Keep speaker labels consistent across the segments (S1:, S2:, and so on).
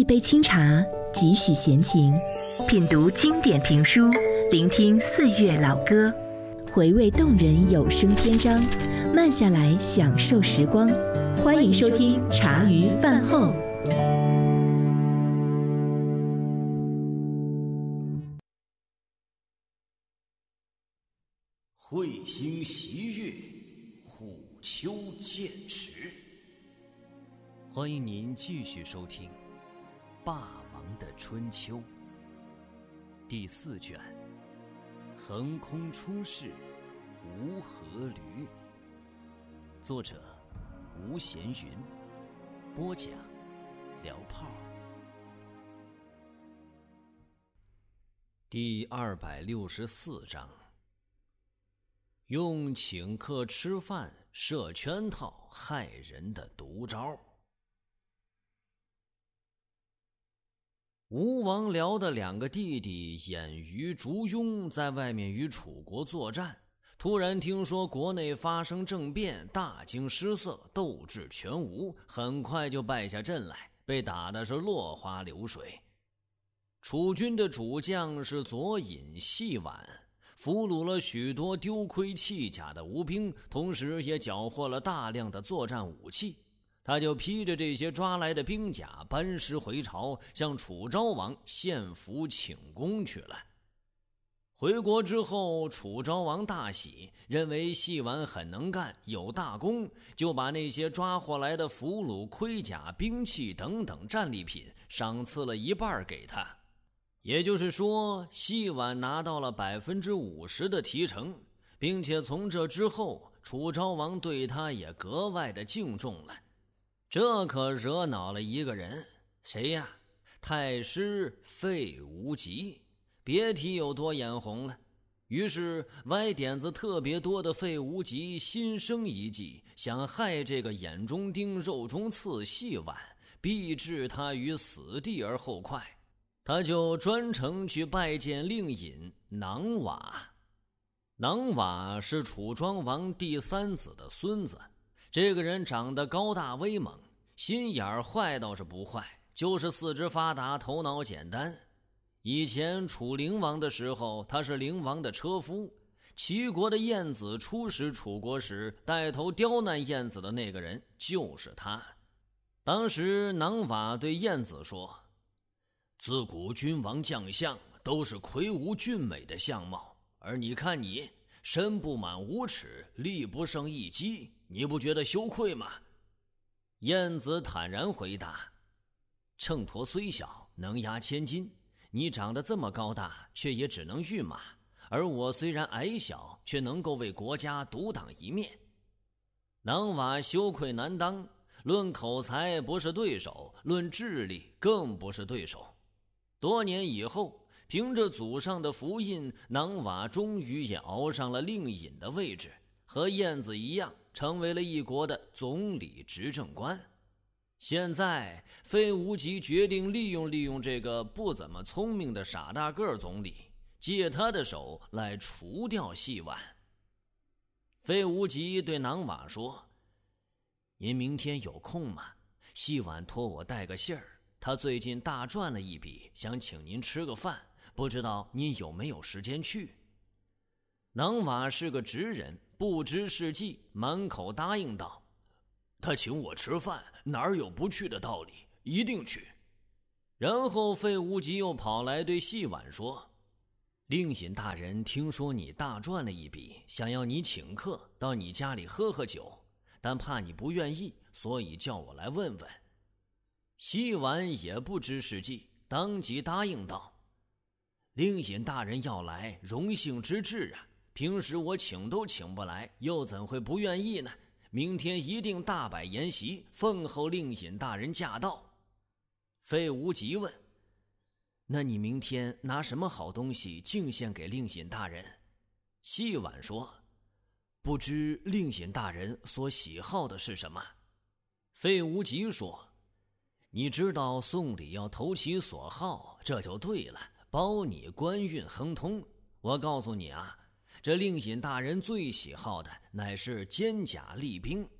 S1: 一杯清茶，几许闲情，品读经典评书，聆听岁月老歌，回味动人有声篇章，慢下来享受时光。欢迎收听茶余饭后。
S2: 会心习乐，虎丘剑池。欢迎您继续收听《霸王的春秋》第4卷，横空出世，无阖闾。作者吴闲云，播讲聊炮。第264章，用请客吃饭设圈套害人的毒招。吴王僚的2个弟弟偃瑜、烛庸在外面与楚国作战，突然听说国内发生政变，大惊失色，斗志全无，很快就败下阵来，被打的是落花流水。楚军的主将是左尹细婉，俘虏了许多丢盔弃甲的吴兵，同时也缴获了大量的作战武器。他就披着这些抓来的兵甲班师回朝，向楚昭王献俘请功去了。回国之后，楚昭王大喜，认为细婉很能干，有大功，就把那些抓获来的俘虏、盔甲、兵器等等战利品赏赐了1半给他。也就是说，细婉拿到了50%的提成，并且从这之后，楚昭王对他也格外的敬重了。这可惹恼了一个人，谁呀？太师费无极，别提有多眼红了。于是歪点子特别多的费无极心生一计，想害这个眼中钉肉中刺细婉，必置他于死地而后快。他就专程去拜见令尹囊瓦。囊瓦是楚庄王第3子的孙子，这个人长得高大威猛，心眼儿坏倒是不坏，就是四肢发达，头脑简单。以前楚灵王的时候，他是灵王的车夫，齐国的晏子出使楚国时，带头刁难晏子的那个人就是他。当时囊瓦对晏子说，自古君王将相都是魁梧俊美的相貌，而你看你身不满5尺，力不胜一击，你不觉得羞愧吗？晏子坦然回答，秤砣虽小，能压千斤，你长得这么高大，却也只能御马，而我虽然矮小，却能够为国家独当一面。囊瓦羞愧难当，论口才不是对手，论智力更不是对手。多年以后，凭着祖上的福印，囊瓦终于也熬上了令尹的位置，和晏子一样，成为了一国的总理执政官。现在费无极决定利用这个不怎么聪明的傻大个总理，借他的手来除掉细婉。费无极对囊瓦说，您明天有空吗？细婉托我带个信儿，他最近大赚了一笔，想请您吃个饭，不知道您有没有时间去？囊瓦是个直人，不知是计，满口答应道，他请我吃饭，哪有不去的道理，一定去。然后费无极又跑来对细婉说，令尹大人听说你大赚了一笔，想要你请客到你家里喝酒，但怕你不愿意，所以叫我来问问。细婉也不知是计，当即答应道，令尹大人要来，荣幸之至啊，平时我请都请不来，又怎会不愿意呢？明天一定大摆筵席，奉候令尹大人驾到。费无极问，那你明天拿什么好东西敬献给令尹大人？细婉说，不知令尹大人所喜好的是什么？费无极说，你知道送礼要投其所好，这就对了，包你官运亨通。我告诉你啊，这令尹大人最喜好的乃是坚甲利兵，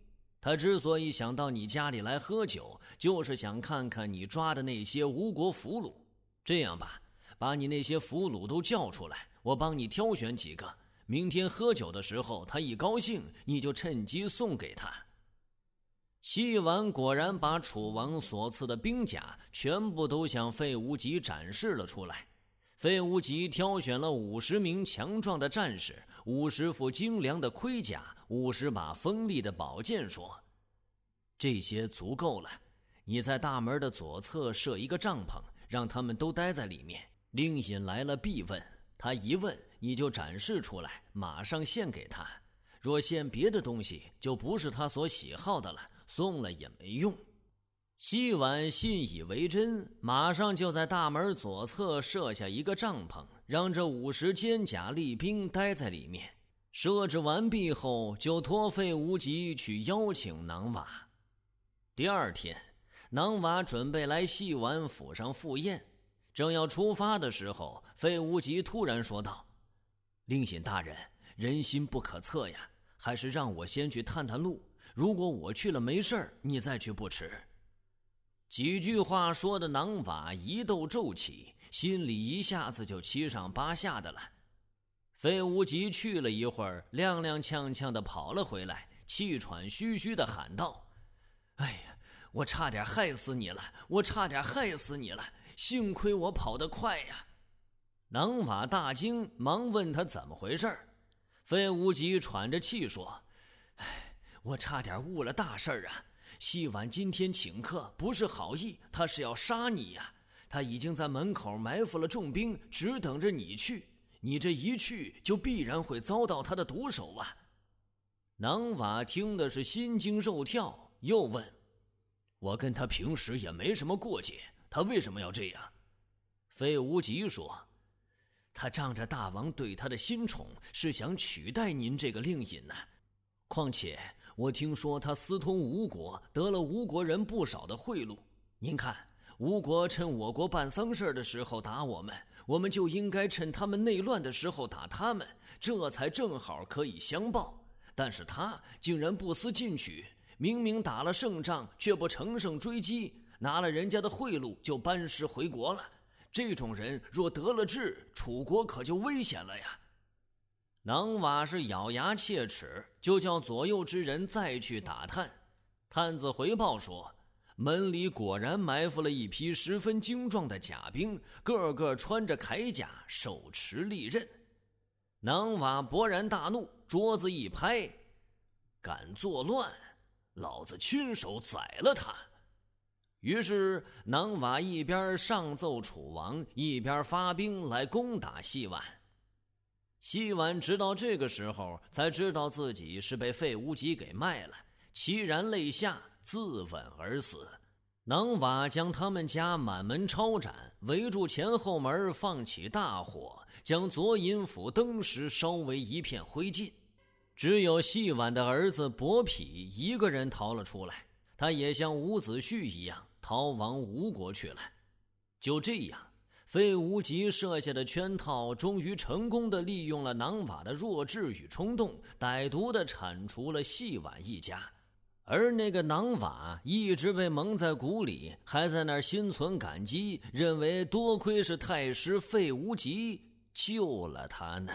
S2: 他之所以想到你家里来喝酒，就是想看看你抓的那些吴国俘虏。这样吧，把你那些俘虏都叫出来，我帮你挑选几个，明天喝酒的时候他一高兴，你就趁机送给他。西婉果然把楚王所赐的兵甲全部都向费无极展示了出来。费无极挑选了50名强壮的战士，50副精良的盔甲，50把锋利的宝剑，说：这些足够了，你在大门的左侧设一个帐篷，让他们都待在里面。令尹来了必问，他一问你就展示出来，马上献给他。若献别的东西，就不是他所喜好的了，送了也没用。西婉信以为真，马上就在大门左侧设下一个帐篷，让这50坚甲利兵待在里面。设置完毕后，就托费无极去邀请囊瓦。第二天，囊瓦准备来西婉府上赴宴，正要出发的时候，费无极突然说道：令尹大人，人心不可测呀，还是让我先去探探路，如果我去了没事，你再去不迟。几句话说的囊瓦疑窦骤起，心里一下子就七上八下的了。费无极去了一会儿，踉踉跄跄的跑了回来，气喘吁吁的喊道：哎呀，我差点害死你了，我差点害死你了，幸亏我跑得快呀。囊瓦大惊，忙问他怎么回事。费无极喘着气说：哎，我差点误了大事啊，西婉今天请客，不是好意，他是要杀你呀！他已经在门口埋伏了重兵，只等着你去。你这一去，就必然会遭到他的毒手啊！囊瓦听的是心惊肉跳，又问：我跟他平时也没什么过节，他为什么要这样？费无极说：他仗着大王对他的新宠，是想取代您这个令尹呢。况且我听说他私通吴国，得了吴国人不少的贿赂。您看，吴国趁我国办丧事的时候打我们，我们就应该趁他们内乱的时候打他们，这才正好可以相报。但是他竟然不思进取，明明打了胜仗，却不乘胜追击，拿了人家的贿赂就班师回国了。这种人若得了志，楚国可就危险了呀！囊瓦是咬牙切齿，就叫左右之人再去打探。探子回报说，门里果然埋伏了一批十分精壮的甲兵，个个穿着铠甲，手持利刃。囊瓦勃然大怒，桌子一拍：敢作乱，老子亲手宰了他！于是囊瓦一边上奏楚王，一边发兵来攻打西婉。西婉直到这个时候才知道自己是被费无极给卖了，凄然泪下，自刎而死。囊瓦将他们家满门抄斩，围住前后门，放起大火，将左尹府灯石烧为一片灰烬。只有西婉的儿子伯嚭一个人逃了出来，他也像伍子胥一样逃往吴国去了。就这样，费无极设下的圈套终于成功地利用了囊瓦的弱智与冲动，歹毒地铲除了西婉一家。而那个囊瓦一直被蒙在鼓里，还在那儿心存感激，认为多亏是太师费无极救了他呢。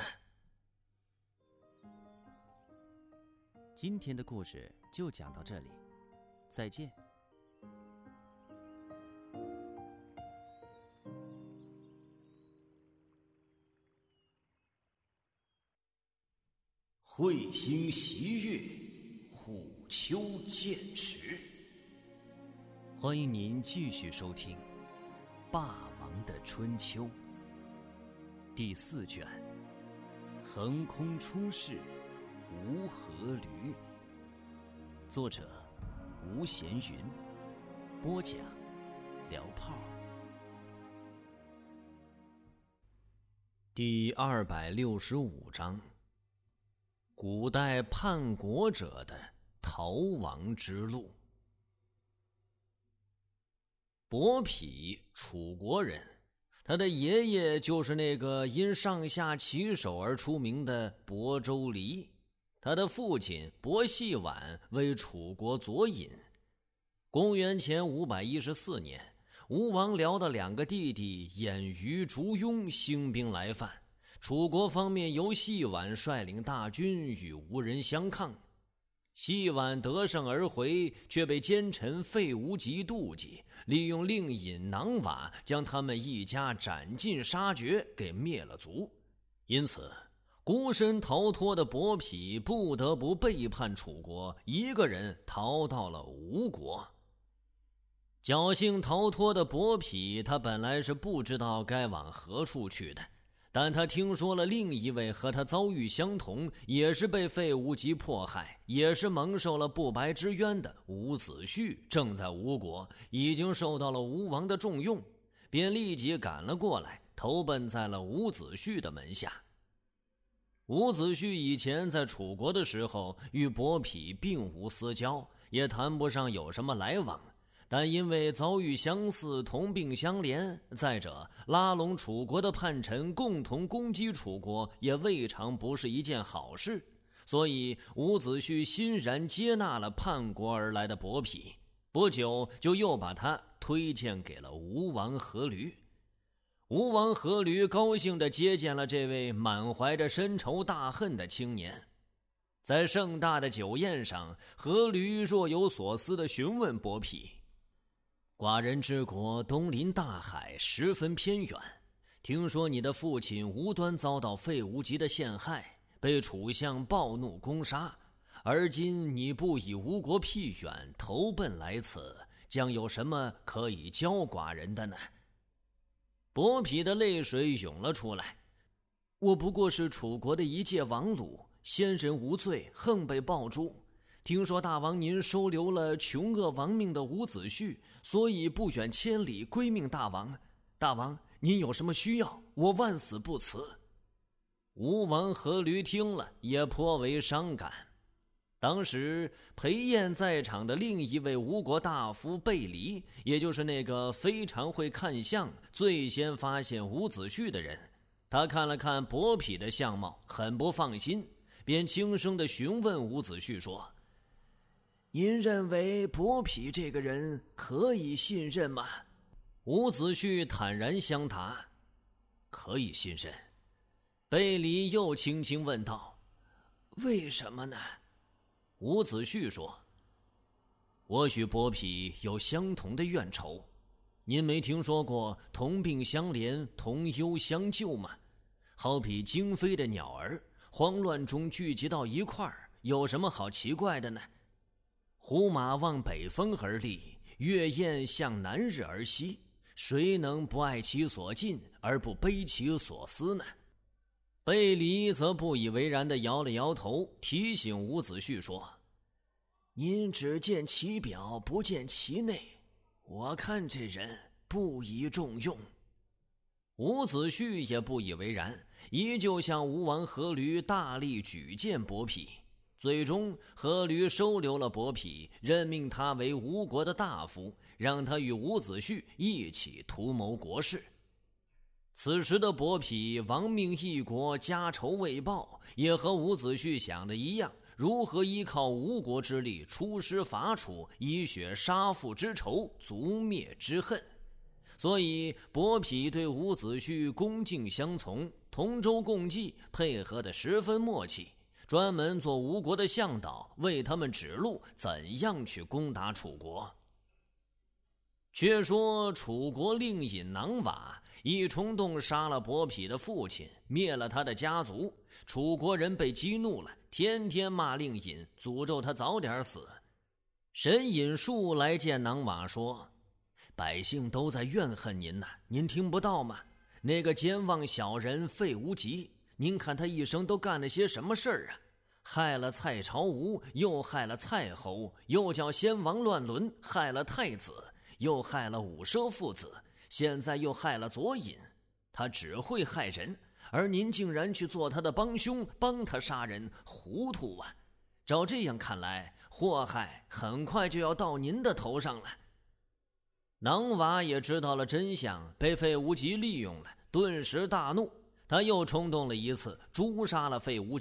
S3: 今天的故事就讲到这里，再见。
S2: 会心习乐，虎丘剑池。欢迎您继续收听《霸王的春秋》第4卷，横空出世无阖闾。作者吴闲云，播讲聊炮。第265章，古代叛国者的逃亡之路。伯嚭，楚国人，他的爷爷就是那个因上下其手而出名的亳州离。 他的父亲薄细婉为楚国佐尹。公元前514年，吴王僚的2个弟弟偃瑜、烛庸兴兵来犯，楚国方面由细婉率领大军与吴人相抗。细婉得胜而回，却被奸臣费无极妒忌，利用令尹囊瓦将他们一家斩尽杀绝，给灭了族。因此孤身逃脱的伯嚭不得不背叛楚国，一个人逃到了吴国。侥幸逃脱的伯嚭，他本来是不知道该往何处去的，但他听说了另一位和他遭遇相同，也是被费无极迫害，也是蒙受了不白之冤的伍子胥正在吴国，已经受到了吴王的重用，便立即赶了过来，投奔在了伍子胥的门下。伍子胥以前在楚国的时候与伯嚭并无私交，也谈不上有什么来往，但因为遭遇相似，同病相怜，再者拉拢楚国的叛臣共同攻击楚国，也未尝不是一件好事，所以伍子胥欣然接纳了叛国而来的伯嚭，不久就又把他推荐给了吴王阖闾。吴王阖闾高兴地接见了这位满怀着深仇大恨的青年。在盛大的酒宴上，阖闾若有所思地询问伯嚭：寡人之国东临大海，十分偏远，听说你的父亲无端遭到费无极的陷害，被楚相暴怒攻杀，而今你不以吴国僻远，投奔来此，将有什么可以教寡人的呢？伯嚭的泪水涌了出来：我不过是楚国的一介王虏，先人无罪，横被暴诛。听说大王您收留了穷恶亡命的伍子胥，所以不远千里归命大王。大王您有什么需要，我万死不辞。吴王阖闾听了也颇为伤感。当时陪宴在场的另一位吴国大夫贝离，也就是那个非常会看相、最先发现伍子胥的人，他看了看伯嚭的相貌，很不放心，便轻声地询问伍子胥说：您认为伯嚭这个人可以信任吗？伍子胥坦然相答：可以信任。贝离又轻轻问道：为什么呢？伍子胥说：我与伯嚭有相同的怨仇，您没听说过同病相怜，同忧相救吗？好比惊飞的鸟儿，慌乱中聚集到一块儿，有什么好奇怪的呢？胡马望北风而立，月焰向南日而西，谁能不爱其所近而不悲其所思呢？贝离则不以为然地摇了摇头，提醒伍子胥说：您只见其表，不见其内，我看这人不宜重用。伍子胥也不以为然，依旧向吴王阖闾大力举荐伯嚭。最终阖闾收留了伯嚭，任命他为吴国的大夫，让他与伍子胥一起图谋国事。此时的伯嚭亡命异国，家仇未报，也和伍子胥想的一样，如何依靠吴国之力出师伐楚，以雪杀父之仇，族灭之恨。所以伯嚭对伍子胥恭敬相从，同舟共济，配合得十分默契，专门做吴国的向导，为他们指路怎样去攻打楚国。却说楚国令尹囊瓦一冲动杀了伯嚭的父亲，灭了他的家族，楚国人被激怒了，天天骂令尹，诅咒他早点死。神尹术来见囊瓦说：百姓都在怨恨您呢，您听不到吗？那个奸妄小人费无极，您看他一生都干了些什么事儿啊？害了蔡朝吴，又害了蔡侯，又叫先王乱伦，害了太子，又害了伍奢父子，现在又害了左尹。他只会害人，而您竟然去做他的帮凶，帮他杀人，糊涂啊！照这样看来，祸害很快就要到您的头上了。囊瓦也知道了真相，被费无极利用了，顿时大怒，他又冲动了一次，诛杀了费无极，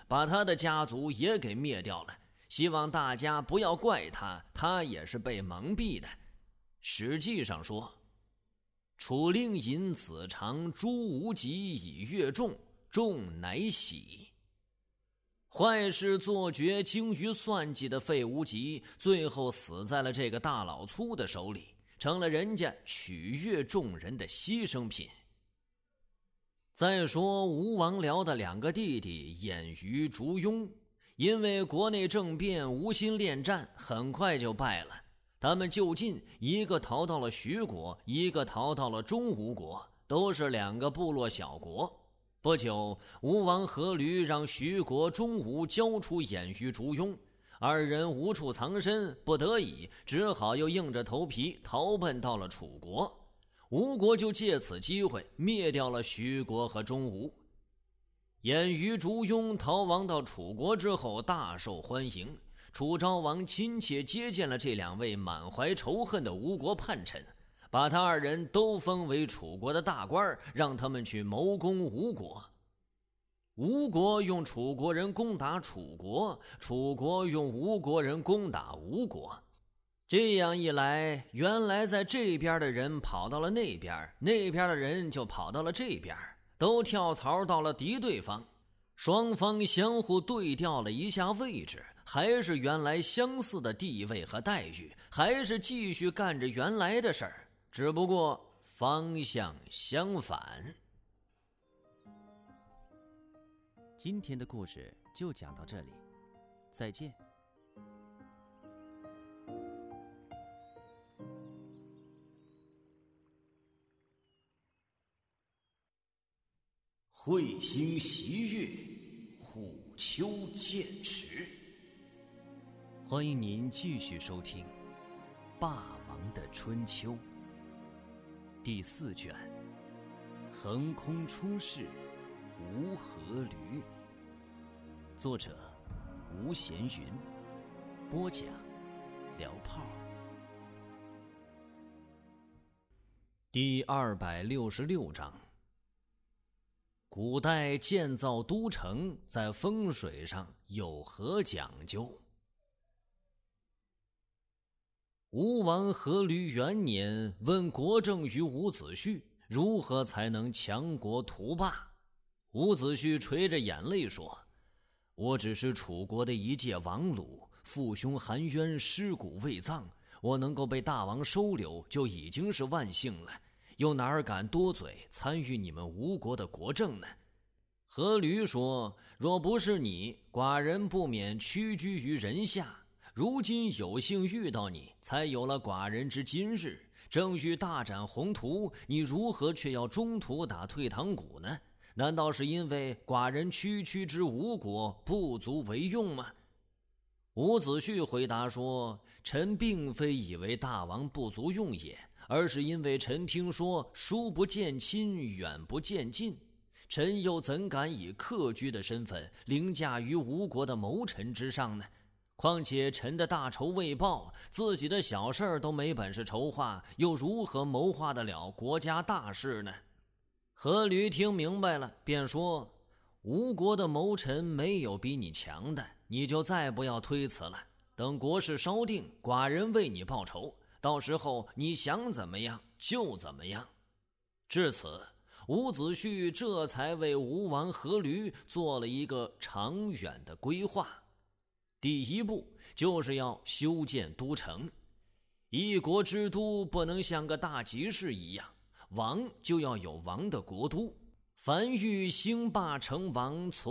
S2: 把他的家族也给灭掉了，希望大家不要怪他，他也是被蒙蔽的。史记上说，楚令尹子长诛无极以越众，众乃喜。坏事做绝、精于算计的费无极，最后死在了这个大老粗的手里，成了人家取悦众人的牺牲品。再说吴王僚的2个弟弟偃瑜、烛庸，因为国内政变无心恋战，很快就败了。他们就近，一个逃到了徐国，一个逃到了中吴国，都是2个部落小国。不久，吴王阖闾让徐国、中吴交出偃瑜、烛庸，2人无处藏身，不得已只好又硬着头皮逃奔到了楚国。吴国就借此机会灭掉了徐国和中吴。偃瑜、烛庸逃亡到楚国之后大受欢迎，楚昭王亲切接见了这2位满怀仇恨的吴国叛臣，把他2人都封为楚国的大官，让他们去谋攻吴国。吴国用楚国人攻打楚国，楚国用吴国人攻打吴国。这样一来，原来在这边的人跑到了那边，那边的人就跑到了这边，都跳槽到了敌对方。双方相互对调了一下位置，还是原来相似的地位和待遇，还是继续干着原来的事儿，只不过方向相反。
S3: 今天的故事就讲到这里，再见。
S2: 彗星袭月，虎丘剑池。欢迎您继续收听《霸王的春秋》第4卷，横空出世，吴阖闾。作者吴闲云，播讲聊炮。第266章。古代建造都城在风水上有何讲究？吴王阖闾元年问国政于伍子胥，如何才能强国图霸？伍子胥垂着眼泪说，我只是楚国的一介王虏，父兄含冤，尸骨未葬，我能够被大王收留就已经是万幸了，又哪敢多嘴参与你们吴国的国政呢？阖闾说，若不是你，寡人不免屈居于人下，如今有幸遇到你，才有了寡人之今日，正欲大展宏图，你如何却要中途打退堂鼓呢？难道是因为寡人区区之吴国不足为用吗？伍子胥回答说，臣并非以为大王不足用也，而是因为臣听说疏不见亲，远不见近，臣又怎敢以客居的身份凌驾于吴国的谋臣之上呢？况且臣的大仇未报，自己的小事儿都没本事筹划，又如何谋划得了国家大事呢？阖闾听明白了，便说，吴国的谋臣没有比你强的，你就再不要推辞了，等国事稍定，寡人为你报仇，到时候你想怎么样就怎么样。至此，伍子胥这才为吴王阖闾做了一个长远的规划。第一步就是要修建都城。一国之都不能像个大集市一样，王就要有王的国都。凡欲兴霸成王，从